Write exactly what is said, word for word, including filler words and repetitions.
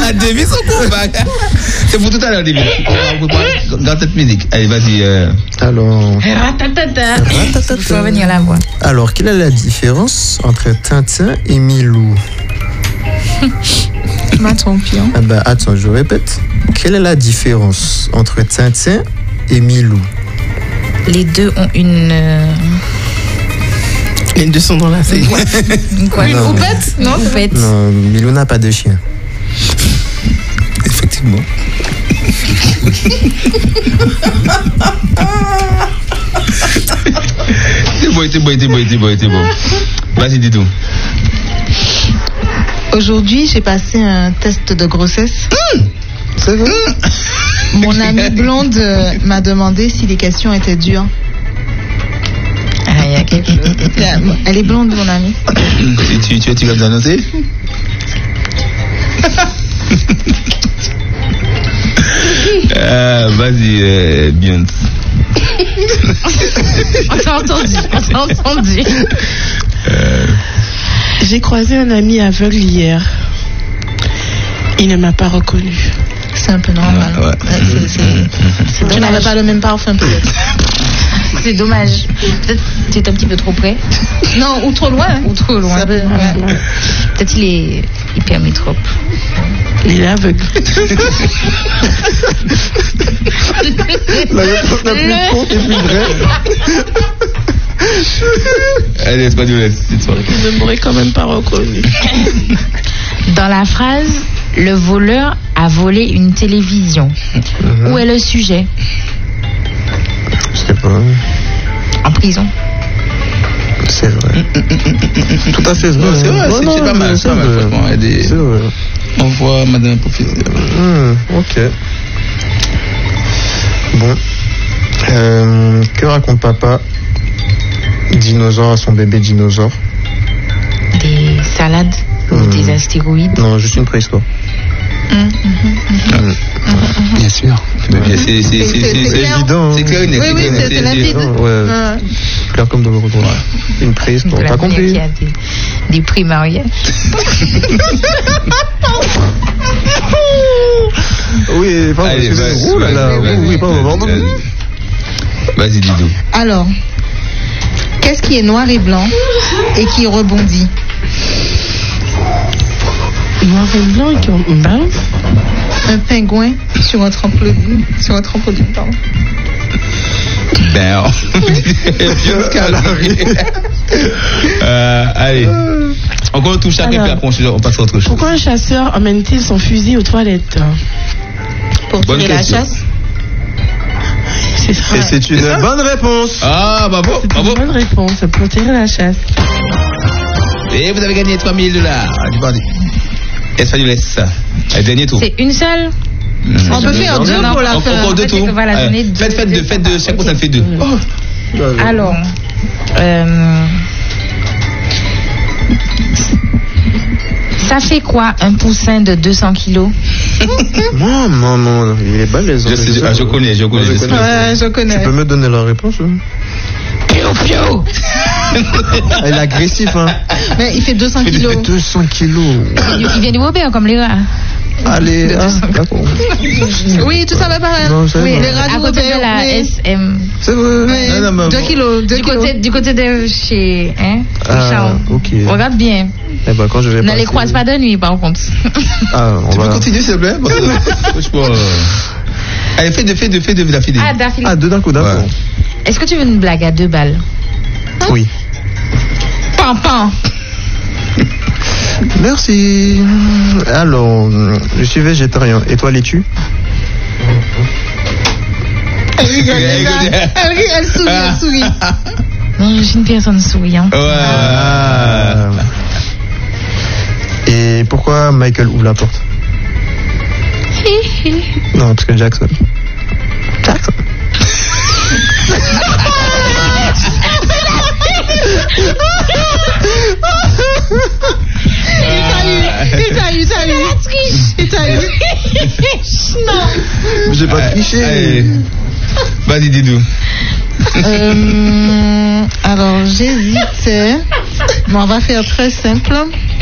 David, son combat. C'est pour tout à l'heure, David. Dans cette musique. Allez, vas-y. Euh... Alors. Ratatata. Il faut revenir la voix. Alors, quelle est la différence entre Tintin et Milou? Ma trompion. Ah bah, attends, je répète. Quelle est la différence entre Tintin et Milou? Les deux ont une. Euh... Les deux sont dans la série. Une quoi? Une Non. poupette? Non, une poupette. Non, Milou n'a pas de chien. Effectivement. C'est bon, c'est bon, c'est bon, c'est bon, c'est bon. Vas-y, dis-nous. Aujourd'hui, j'ai passé un test de grossesse. Mmh. C'est vrai? Mmh. Mon amie blonde euh, m'a demandé si les questions étaient dures. Ah, il y a quelque chose. Elle est blonde, mon amie. tu, tu, tu vas nous annoncer? euh, Vas-y, euh, Beyoncé. On s'est entendu, on s'est entendu. Euh... J'ai croisé un ami aveugle hier. Il ne m'a pas reconnu. C'est un peu normal. Ouais, ouais. C'est, c'est, c'est tu n'avais pas le même parfum, peut-être. C'est dommage. Peut-être tu es un petit peu trop près. Non, ou trop loin. Ou trop loin. Peut, ouais. Peut-être il est hyper métrope. Il est aveugle. La réponse la plus courte et plus vraie. Allez, espagnol, c'est toi. Il ne m'aurait quand même pas reconnu. Dans la phrase, le voleur a volé une télévision. Mm-hmm. Où est le sujet? Je sais pas. En prison. C'est vrai. Tout à fait vrai. Non, c'est vrai, c'est, non, c'est pas non, mal, c'est pas mal, franchement. Des... C'est vrai. On voit Madame Professeur. Mmh, ok. Bon. Euh, que raconte papa dinosaure à son bébé dinosaure? Des salades ou mmh. des astéroïdes? Non, juste une préhistoire. Mmh, mmh, mmh. Mmh. Bien sûr. Ouais. C'est, c'est, c'est, c'est, c'est, c'est évident. C'est clair, oui, oui, c'est, c'est limpide. Ouais. Ouais. Clair comme de l'eau. Ouais. Une préhistoire. T'as compris? Il y a des, des prix mariés. Oui, pardon. Allez, vas-y, ouh là là. vas-y, oui, pardon, pardon. Vas-y, Didou. Alors, qu'est-ce qui est noir et blanc et qui rebondit? Noir et blanc et qui rebondit. Un pingouin sur un trampoline. Sur un trampoline, pardon. Ben, euh, allez. Encore tout chacun, puis après on passe à autre chose. Pourquoi un chasseur emmène-t-il son fusil aux toilettes? Pour tirer la chasse. C'est ça. Et c'est une c'est bonne réponse. Ah, bravo, c'est bravo. une bonne réponse, pour tirer la chasse. Et vous avez gagné trois mille dollars. Du bordel. Espagnol, le dernier tour. C'est une seule? Mmh. On peut faire deux pour la faire. Encore deux tours. Voilà, euh, deux, faites, faites deux, faites deux. Chaque fois, ça fait deux. Oh. Alors, euh, ça fait quoi un poussin de deux cents kilos? Non, non, non, il est balèze. Je, sais, ah, je connais, je connais. Je connais. Ouais, je connais. Tu peux me donner la réponse? Hein? Pio, pio. Elle est agressive, hein. Mais il fait deux cents kilos. Il fait deux cents kilos. Il vient du Robert comme les rats. Allez, ah, d'accord. Oui, tu savais pas. Non, je oui, pas. les rats à côté de la oui. S M. C'est vrai. Oui. Non, non, deux kilos. Deux du, kilos. côté, du côté de chez. Hein, ah, Charles. Ok. Regarde bien. Eh ben, quand je vais ne passer... les croise pas de nuit, par contre. Ah, on tu va... peux continuer, s'il te plaît? Franchement. Allez, fais deux, fais deux, fais deux d'affilée. Ah, d'affilée. Ah, deux d'un coup, d'accord. Ouais. Est-ce que tu veux une blague à deux balles? Oui. Pan, pan. Merci. Alors, je suis végétarien. Et toi, l'es-tu? Elle rigole, elle, elle, elle sourit, elle sourit. Non, je suis une personne souriante. Ouais. Ah. Et pourquoi Michael ouvre la porte? Non, parce que Jackson. Jackson. Il t'a eu, il t'a eu. Il t'a eu. Non. J'ai pas triché. Allez. Vas-y, Didou. Euh, alors, j'hésitais. Bon, on va faire très simple.